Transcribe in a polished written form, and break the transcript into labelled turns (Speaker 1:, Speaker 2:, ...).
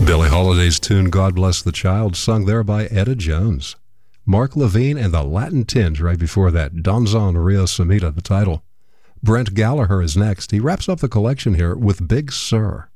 Speaker 1: Billie Holiday's tune God Bless the Child, sung there by Etta Jones. Mark Levine and the Latin Tinge right before that. Donzon Rio Samita, the title. Brent Gallagher is next. He wraps up the collection here with Big Sur.